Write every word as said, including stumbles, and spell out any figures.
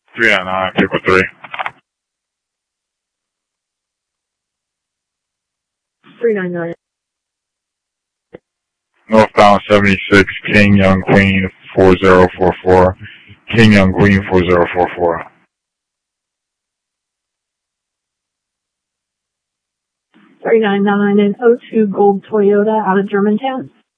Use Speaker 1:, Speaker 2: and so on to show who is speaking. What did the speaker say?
Speaker 1: three nine nine, pick with three.
Speaker 2: three nine nine.
Speaker 1: Northbound seventy-six, King Young Queen four zero four four. King Young Queen four zero four four.
Speaker 2: three nine nine and oh two Gold Toyota out of Germantown.